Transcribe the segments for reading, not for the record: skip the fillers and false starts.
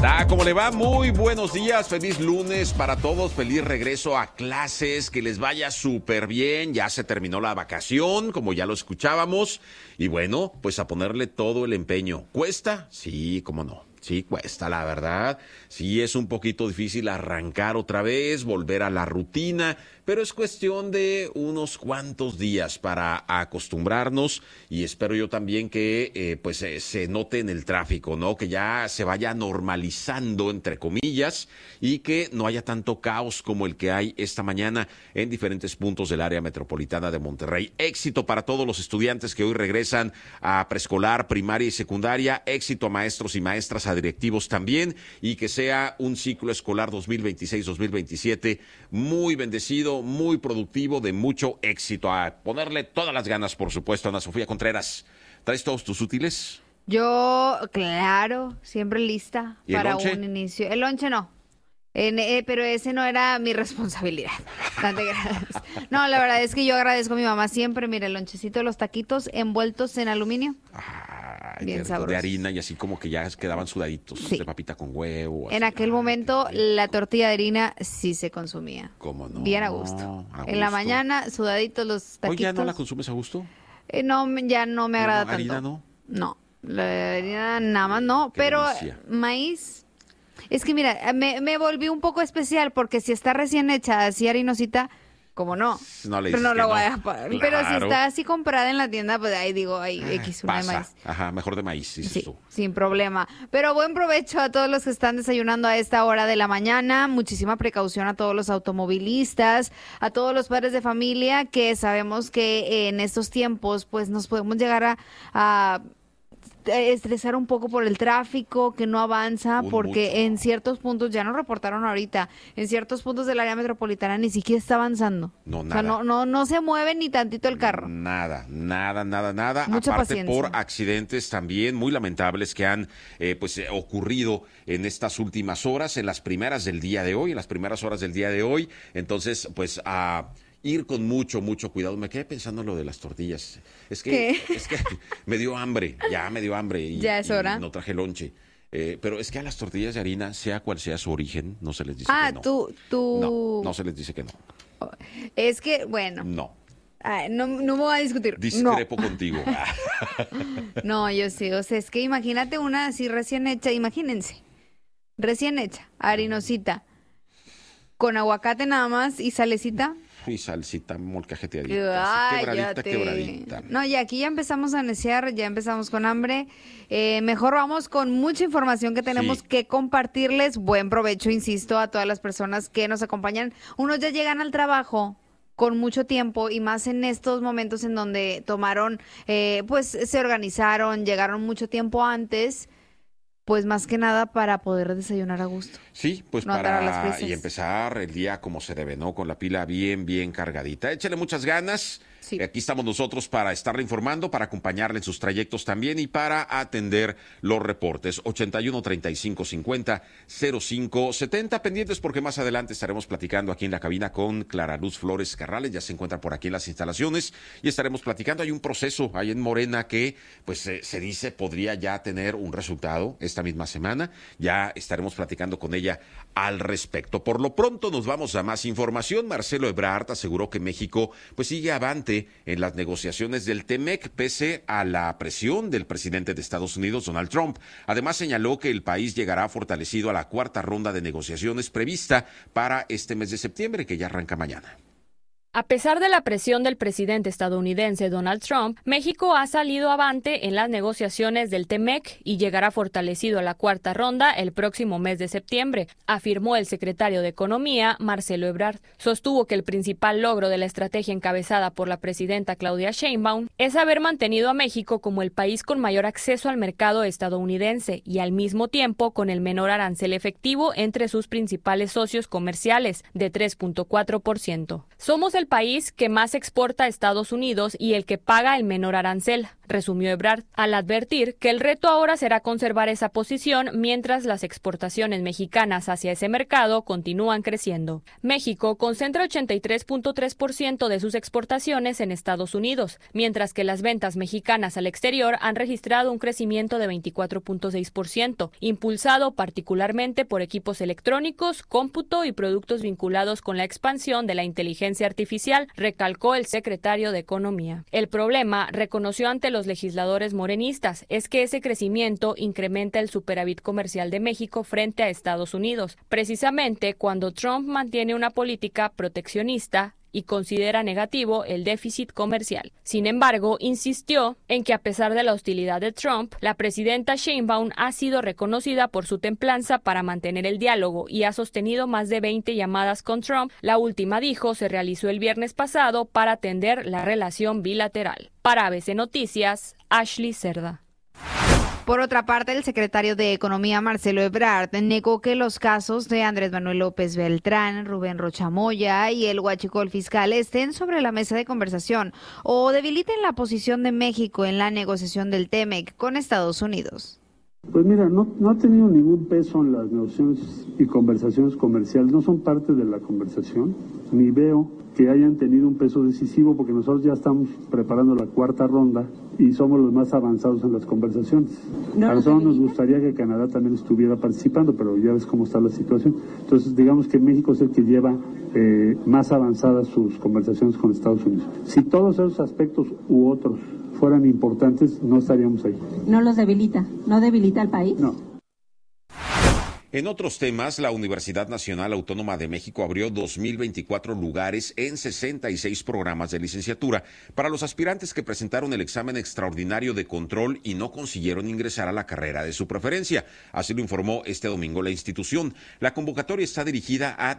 ¿Cómo le va? Muy buenos días, feliz lunes para todos, feliz regreso a clases, que les vaya súper bien, ya se terminó la vacación, como ya lo escuchábamos, y bueno, pues a ponerle todo el empeño. ¿Cuesta? Sí, cómo no. Sí, cuesta, la verdad. Sí, es un poquito difícil arrancar otra vez, volver a la rutina, pero es cuestión de unos cuantos días para acostumbrarnos y espero yo también que se note en el tráfico, ¿no? Que ya se vaya normalizando, entre comillas, y que no haya tanto caos como el que hay esta mañana en diferentes puntos del área metropolitana de Monterrey. Éxito para todos los estudiantes que hoy regresan a preescolar, primaria y secundaria. Éxito a maestros y maestras, a directivos también, y que sea un ciclo escolar 2026-2027 muy bendecido, muy productivo, de mucho éxito. A ponerle todas las ganas, por supuesto. Ana Sofía Contreras, ¿traes todos tus útiles? Yo, claro, siempre lista para lonche? un inicio. El lonche no. Pero ese no era mi responsabilidad. No, la verdad es que yo agradezco a mi mamá siempre. Mira, el lonchecito de los taquitos envueltos en aluminio. Bien sabrosos. De harina y así como que ya quedaban sudaditos, sí, de papita con huevo. En aquel momento la tortilla de harina sí se consumía. ¿Cómo no? Bien a gusto. En la mañana, sudaditos los taquitos. ¿Hoy ya no la consumes a gusto? No, ya no me agrada tanto. ¿Harina no? No, la harina nada más no, Qué pero delicia. Maíz. Es que mira, me volví un poco especial porque si está recién hecha así harinosita, como no, No le pero dices no que lo no. voy a pagar. Claro. Pero si está así comprada en la tienda, pues ahí digo, ahí X una de Pasa. maíz. Ajá, mejor de maíz, dices Sí, tú. sin problema. Pero buen provecho a todos los que están desayunando a esta hora de la mañana. Muchísima precaución a todos los automovilistas, a todos los padres de familia, que sabemos que en estos tiempos pues nos podemos llegar a estresar un poco por el tráfico que no avanza, porque mucho. en ciertos puntos, ya nos reportaron ahorita, en ciertos puntos del área metropolitana ni siquiera está avanzando. No, O sea, nada. no se mueve ni tantito el carro. Nada. Mucha Aparte paciencia. por accidentes también muy lamentables que han ocurrido en estas últimas horas, en las primeras horas del día de hoy. Entonces, pues a ir con mucho cuidado. Me quedé pensando en lo de las tortillas. Es que me dio hambre y Ya es hora. y no traje lonche. Pero es que a las tortillas de harina, sea cual sea su origen, no se les dice que no. tú. No se les dice que no. Es que, bueno. No. No me voy a discutir. Discrepo contigo. No, yo sí. O sea, es que imagínate una así recién hecha, imagínense. Recién hecha, harinosita, con aguacate nada más y salecita. Y salsita molcajeteadita. Quebradita. No, y aquí ya empezamos a neciar, ya empezamos con hambre. Mejor vamos con mucha información que tenemos Sí. que compartirles. Buen provecho, insisto, a todas las personas que nos acompañan. Unos ya llegan al trabajo con mucho tiempo y más en estos momentos en donde tomaron, pues se organizaron, llegaron mucho tiempo antes. Pues más que nada para poder desayunar a gusto. Sí, pues No atar a las para prisas. y empezar el día como se debe, ¿no? Con la pila bien cargadita. Échale muchas ganas. Sí. Aquí estamos nosotros para estarle informando, para acompañarle en sus trayectos también y para atender los reportes. 81 35 50 05 70. Pendientes porque más adelante estaremos platicando aquí en la cabina con Clara Luz Flores Carrales. Ya se encuentra por aquí en las instalaciones y estaremos platicando. Hay un proceso ahí en Morena que, pues, se dice podría ya tener un resultado esta misma semana. Ya estaremos platicando con ella al respecto. Por lo pronto nos vamos a más información. Marcelo Ebrard aseguró que México pues sigue avante en las negociaciones del TEMEC pese a la presión del presidente de Estados Unidos, Donald Trump. Además señaló que el país llegará fortalecido a la cuarta ronda de negociaciones prevista para este mes de septiembre, que ya arranca mañana. A pesar de la presión del presidente estadounidense Donald Trump, México ha salido avante en las negociaciones del TEMEC y llegará fortalecido a la cuarta ronda el próximo mes de septiembre, afirmó el secretario de Economía, Marcelo Ebrard. Sostuvo que el principal logro de la estrategia encabezada por la presidenta Claudia Sheinbaum es haber mantenido a México como el país con mayor acceso al mercado estadounidense y al mismo tiempo con el menor arancel efectivo entre sus principales socios comerciales, de 3.4%. Somos el país que más exporta a Estados Unidos y el que paga el menor arancel, resumió Ebrard, al advertir que el reto ahora será conservar esa posición mientras las exportaciones mexicanas hacia ese mercado continúan creciendo. México concentra 83.3% de sus exportaciones en Estados Unidos, mientras que las ventas mexicanas al exterior han registrado un crecimiento de 24.6%, impulsado particularmente por equipos electrónicos, cómputo y productos vinculados con la expansión de la inteligencia artificial, recalcó el secretario de Economía. El problema, reconoció ante los legisladores morenistas, es que ese crecimiento incrementa el superávit comercial de México frente a Estados Unidos, precisamente cuando Trump mantiene una política proteccionista y considera negativo el déficit comercial. Sin embargo, insistió en que a pesar de la hostilidad de Trump, la presidenta Sheinbaum ha sido reconocida por su templanza para mantener el diálogo y ha sostenido más de 20 llamadas con Trump. La última, dijo, se realizó el viernes pasado para atender la relación bilateral. Para ABC Noticias, Ashley Cerda. Por otra parte, el secretario de Economía, Marcelo Ebrard, negó que los casos de Andrés Manuel López Beltrán, Rubén Rocha Moya y el huachicol fiscal estén sobre la mesa de conversación o debiliten la posición de México en la negociación del TEMEC con Estados Unidos. Pues mira, no ha tenido ningún peso en las negociaciones y conversaciones comerciales, no son parte de la conversación, ni veo que hayan tenido un peso decisivo porque nosotros ya estamos preparando la cuarta ronda y somos los más avanzados en las conversaciones. A nosotros nos gustaría que Canadá también estuviera participando, pero ya ves cómo está la situación. Entonces, digamos que México es el que lleva más avanzadas sus conversaciones con Estados Unidos. Si todos esos aspectos u otros fueran importantes, no estaríamos ahí. ¿No los debilita? ¿No debilita al país? No. En otros temas, la Universidad Nacional Autónoma de México abrió 2.024 lugares en 66 programas de licenciatura para los aspirantes que presentaron el examen extraordinario de control y no consiguieron ingresar a la carrera de su preferencia. Así lo informó este domingo la institución. La convocatoria está dirigida a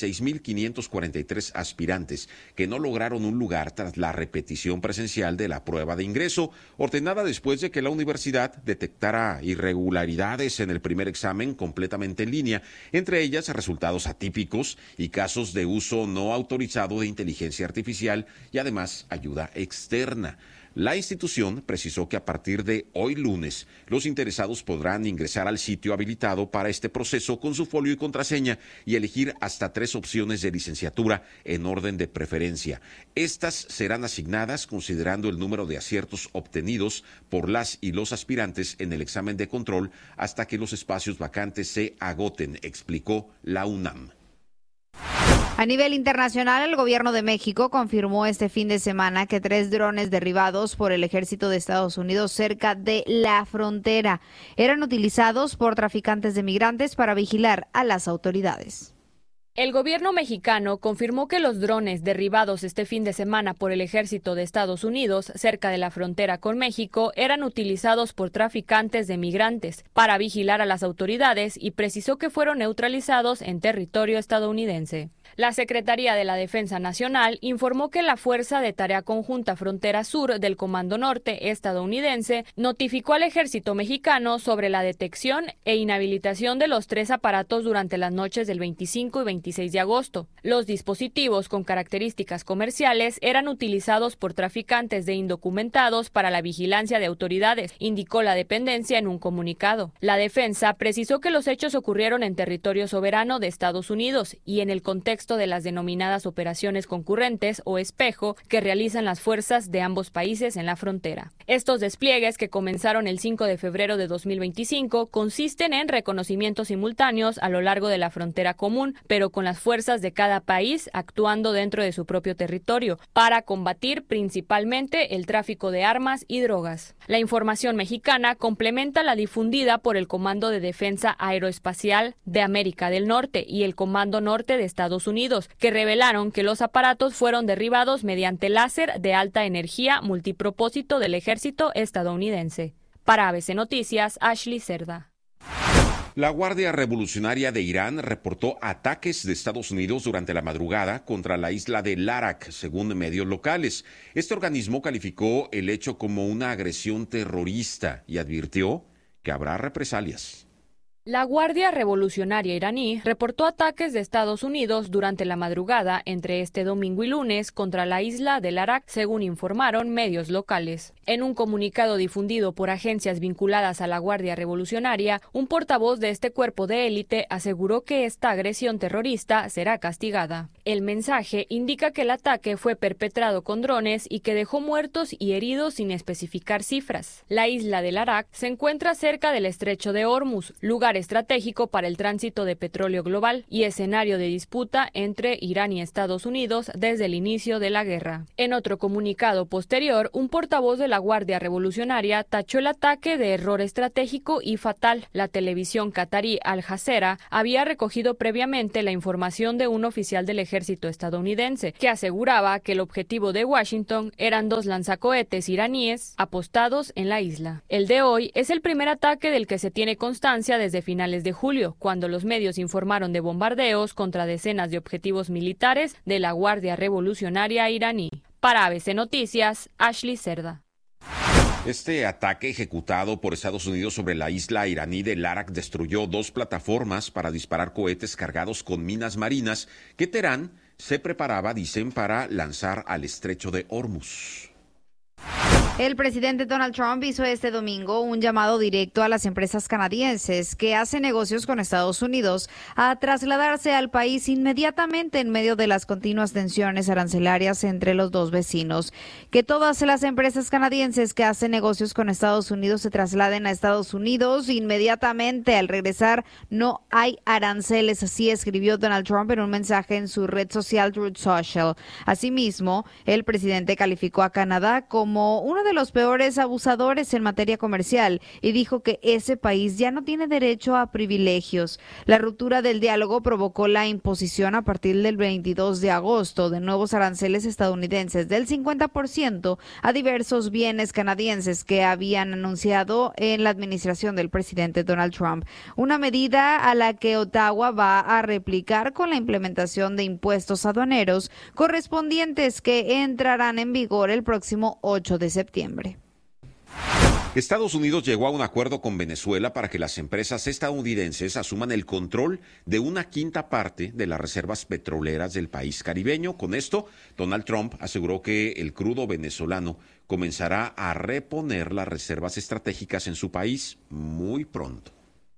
16.543 aspirantes que no lograron un lugar tras la repetición presencial de la prueba de ingreso, ordenada después de que la universidad detectara irregularidades en el primer examen completamente en línea, entre ellas resultados atípicos y casos de uso no autorizado de inteligencia artificial y además ayuda externa. La institución precisó que a partir de hoy lunes, los interesados podrán ingresar al sitio habilitado para este proceso con su folio y contraseña y elegir hasta 3 opciones de licenciatura en orden de preferencia. Estas serán asignadas considerando el número de aciertos obtenidos por las y los aspirantes en el examen de control hasta que los espacios vacantes se agoten, explicó la UNAM. A nivel internacional, el gobierno de México confirmó este fin de semana que 3 drones derribados por el ejército de Estados Unidos cerca de la frontera eran utilizados por traficantes de migrantes para vigilar a las autoridades. El gobierno mexicano confirmó que los drones derribados este fin de semana por el ejército de Estados Unidos cerca de la frontera con México eran utilizados por traficantes de migrantes para vigilar a las autoridades y precisó que fueron neutralizados en territorio estadounidense. La Secretaría de la Defensa Nacional informó que la Fuerza de Tarea Conjunta Frontera Sur del Comando Norte estadounidense notificó al ejército mexicano sobre la detección e inhabilitación de los 3 aparatos durante las noches del 25 y 26 de agosto. Los dispositivos con características comerciales eran utilizados por traficantes de indocumentados para la vigilancia de autoridades, indicó la dependencia en un comunicado. La defensa precisó que los hechos ocurrieron en territorio soberano de Estados Unidos y en el contexto de las denominadas operaciones concurrentes o espejo que realizan las fuerzas de ambos países en la frontera. Estos despliegues, que comenzaron el 5 de febrero de 2025, consisten en reconocimientos simultáneos a lo largo de la frontera común, pero con las fuerzas de cada país actuando dentro de su propio territorio, para combatir principalmente el tráfico de armas y drogas. La información mexicana complementa la difundida por el Comando de Defensa Aeroespacial de América del Norte y el Comando Norte de Estados Unidos, que revelaron que los aparatos fueron derribados mediante láser de alta energía multipropósito del ejército estadounidense. Para ABC Noticias, Ashley Cerda. La Guardia Revolucionaria de Irán reportó ataques de Estados Unidos durante la madrugada contra la isla de Larak, según medios locales. Este organismo calificó el hecho como una agresión terrorista y advirtió que habrá represalias. La Guardia Revolucionaria iraní reportó ataques de Estados Unidos durante la madrugada entre este domingo y lunes contra la isla del Arak, según informaron medios locales. En un comunicado difundido por agencias vinculadas a la Guardia Revolucionaria, un portavoz de este cuerpo de élite aseguró que esta agresión terrorista será castigada. El mensaje indica que el ataque fue perpetrado con drones y que dejó muertos y heridos sin especificar cifras. La isla del Arak se encuentra cerca del estrecho de Hormuz, lugar estratégico para el tránsito de petróleo global y escenario de disputa entre Irán y Estados Unidos desde el inicio de la guerra. En otro comunicado posterior, un portavoz de la Guardia Revolucionaria tachó el ataque de error estratégico y fatal. La televisión qatarí Al Jazeera había recogido previamente la información de un oficial del ejército estadounidense que aseguraba que el objetivo de Washington eran 2 lanzacohetes iraníes apostados en la isla. El de hoy es el primer ataque del que se tiene constancia desde finales de julio, cuando los medios informaron de bombardeos contra decenas de objetivos militares de la Guardia Revolucionaria iraní. Para ABC Noticias, Ashley Cerda. Este ataque ejecutado por Estados Unidos sobre la isla iraní de Arak destruyó 2 plataformas para disparar cohetes cargados con minas marinas que Teherán se preparaba, dicen, para lanzar al estrecho de Hormuz. El presidente Donald Trump hizo este domingo un llamado directo a las empresas canadienses que hacen negocios con Estados Unidos a trasladarse al país inmediatamente en medio de las continuas tensiones arancelarias entre los dos vecinos. Que todas las empresas canadienses que hacen negocios con Estados Unidos se trasladen a Estados Unidos inmediatamente. Al regresar no hay aranceles, así escribió Donald Trump en un mensaje en su red social Truth Social. Asimismo, el presidente calificó a Canadá como uno de los peores abusadores en materia comercial y dijo que ese país ya no tiene derecho a privilegios. La ruptura del diálogo provocó la imposición a partir del 22 de agosto de nuevos aranceles estadounidenses del 50% a diversos bienes canadienses que habían anunciado en la administración del presidente Donald Trump. Una medida a la que Ottawa va a replicar con la implementación de impuestos aduaneros correspondientes que entrarán en vigor el próximo 8 de septiembre. Estados Unidos llegó a un acuerdo con Venezuela para que las empresas estadounidenses asuman el control de 1/5 parte de las reservas petroleras del país caribeño. Con esto, Donald Trump aseguró que el crudo venezolano comenzará a reponer las reservas estratégicas en su país muy pronto.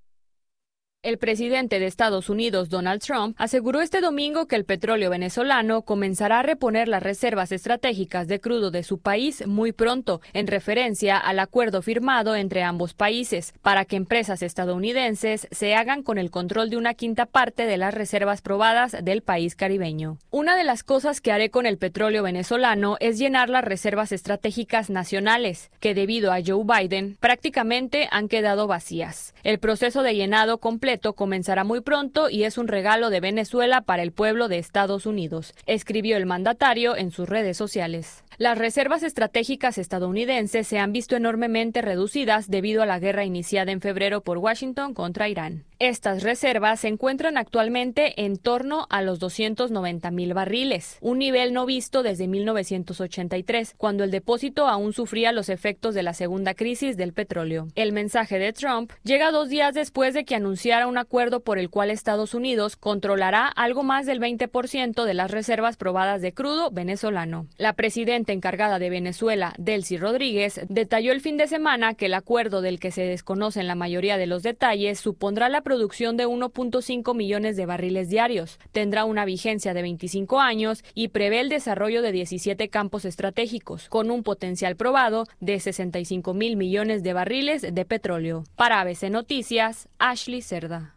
El presidente de Estados Unidos, Donald Trump, aseguró este domingo que el petróleo venezolano comenzará a reponer las reservas estratégicas de crudo de su país muy pronto, en referencia al acuerdo firmado entre ambos países, para que empresas estadounidenses se hagan con el control de 1/5 parte de las reservas probadas del país caribeño. Una de las cosas que haré con el petróleo venezolano es llenar las reservas estratégicas nacionales, que debido a Joe Biden prácticamente han quedado vacías. El proceso de llenado completo comenzará muy pronto y es un regalo de Venezuela para el pueblo de Estados Unidos, escribió el mandatario en sus redes sociales. Las reservas estratégicas estadounidenses se han visto enormemente reducidas debido a la guerra iniciada en febrero por Washington contra Irán. Estas reservas se encuentran actualmente en torno a los 290,000 barriles, un nivel no visto desde 1983, cuando el depósito aún sufría los efectos de la segunda crisis del petróleo. El mensaje de Trump llega 2 días después de que anunciara un acuerdo por el cual Estados Unidos controlará algo más del 20% de las reservas probadas de crudo venezolano. La presidenta encargada de Venezuela, Delcy Rodríguez, detalló el fin de semana que el acuerdo, del que se desconocen la mayoría de los detalles, supondrá la producción de 1.5 millones de barriles diarios, tendrá una vigencia de 25 años y prevé el desarrollo de 17 campos estratégicos, con un potencial probado de 65,000 millones de barriles de petróleo. Para ABC Noticias, Ashley Cerda.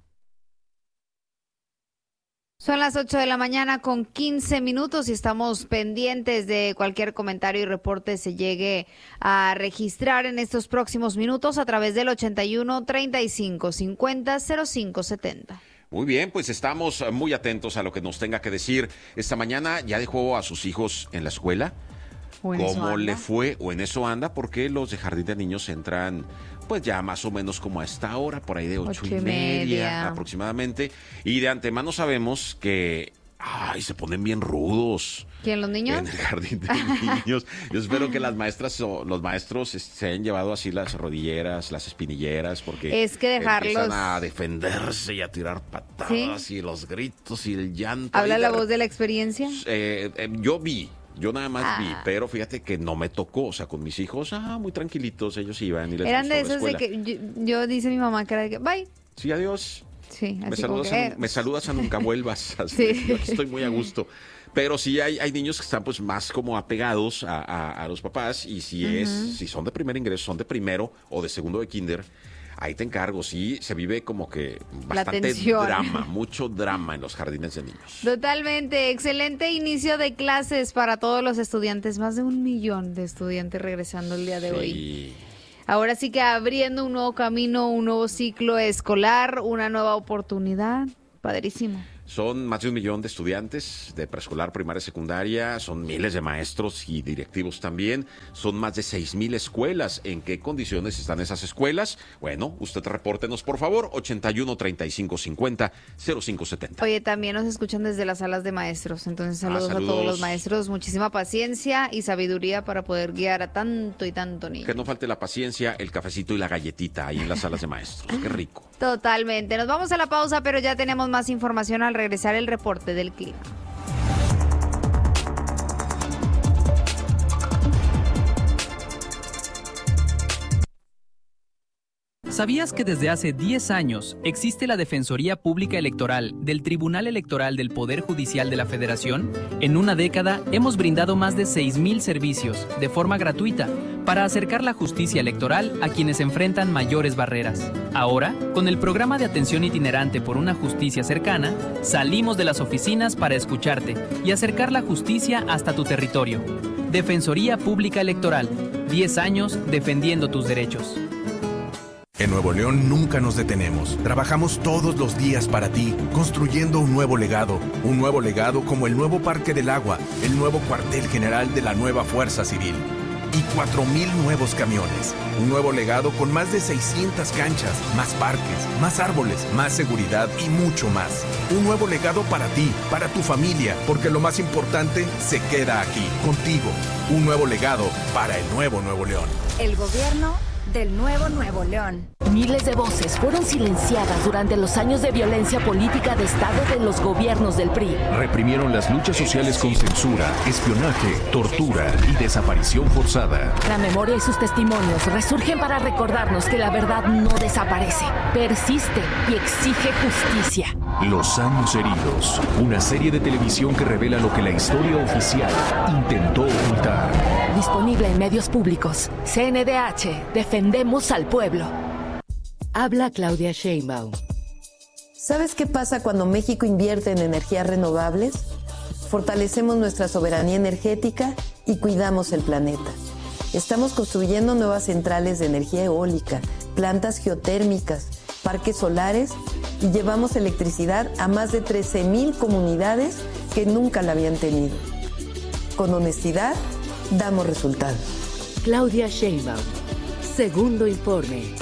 Son las 8 de la mañana con 15 minutos y estamos pendientes de cualquier comentario y reporte se llegue a registrar en estos próximos minutos a través del 81 35 50 05 70. Muy bien, pues estamos muy atentos a lo que nos tenga que decir. Esta mañana ya dejó a sus hijos en la escuela. ¿Cómo le fue? O en eso anda, porque los de Jardín de Niños entran pues ya más o menos como a esta hora, por ahí de 8:30 aproximadamente. Y de antemano sabemos que Ay, se ponen bien rudos. ¿Quién, los niños? En el jardín de niños. Yo espero que las maestras o los maestros se hayan llevado así las rodilleras, las espinilleras, porque es que dejarlos... empiezan a defenderse y a tirar patadas, ¿sí? Y los gritos y el llanto. ¿Habla la voz de la experiencia? Yo nada más vi, pero fíjate que no me tocó, o sea, con mis hijos, muy tranquilitos, ellos iban y les eran gustó de la esos de escuela. que yo dice mi mamá que era de que, bye. Sí, adiós. Sí, así Me saludas a nunca vuelvas. Sí. Yo aquí estoy muy a gusto. Pero sí hay niños que están pues más como apegados a los papás, y si son de primer ingreso, son de primero o de segundo de kinder, ahí te encargo. Sí, se vive como que bastante drama, mucho drama en los jardines de niños. Totalmente, excelente inicio de clases para todos los estudiantes, más de 1 millón de estudiantes regresando el día de hoy. Ahora sí que abriendo un nuevo camino, un nuevo ciclo escolar, una nueva oportunidad. Padrísimo. Son más de 1 millón de estudiantes de preescolar, primaria, secundaria, son miles de maestros y directivos también, son más de 6,000 escuelas. ¿En qué condiciones están esas escuelas? Bueno, usted repórtenos por favor, 81 35 50 05 70. Oye, también nos escuchan desde las salas de maestros, entonces saludos a todos los maestros, muchísima paciencia y sabiduría para poder guiar a tanto y tanto niño. Que no falte la paciencia, el cafecito y la galletita ahí en las salas de maestros, qué rico. Totalmente, nos vamos a la pausa, pero ya tenemos más información al regresar el reporte del clima. ¿Sabías que desde hace 10 años existe la Defensoría Pública Electoral del Tribunal Electoral del Poder Judicial de la Federación? En una década hemos brindado más de 6,000 servicios de forma gratuita para acercar la justicia electoral a quienes enfrentan mayores barreras. Ahora, con el programa de atención itinerante por una justicia cercana, salimos de las oficinas para escucharte y acercar la justicia hasta tu territorio. Defensoría Pública Electoral, 10 años defendiendo tus derechos. En Nuevo León nunca nos detenemos. Trabajamos todos los días para ti, construyendo un nuevo legado como el nuevo Parque del Agua, el nuevo cuartel general de la nueva Fuerza Civil y 4,000 nuevos camiones. Un nuevo legado con más de 600 canchas, más parques, más árboles, más seguridad y mucho más. Un nuevo legado para ti, para tu familia, porque lo más importante se queda aquí, contigo. Un nuevo legado para el nuevo Nuevo León. El gobierno del nuevo Nuevo León. Miles de voces fueron silenciadas durante los años de violencia política de Estado de los gobiernos del PRI. Reprimieron las luchas sociales con censura, espionaje, tortura y desaparición forzada. La memoria y sus testimonios resurgen para recordarnos que la verdad no desaparece, persiste y exige justicia. Los años heridos, una serie de televisión que revela lo que la historia oficial intentó ocultar. Disponible en medios públicos. CNDH, defendemos al pueblo. Habla Claudia Sheinbaum. ¿Sabes qué pasa cuando México invierte en energías renovables? Fortalecemos nuestra soberanía energética y cuidamos el planeta. Estamos construyendo nuevas centrales de energía eólica, plantas geotérmicas, parques solares y llevamos electricidad a más de 13,000 comunidades que nunca la habían tenido. Con honestidad, damos resultados. Claudia Sheinbaum. Segundo informe.